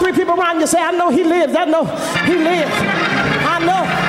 three people around you, say, I know he lives. I know he lives. I know.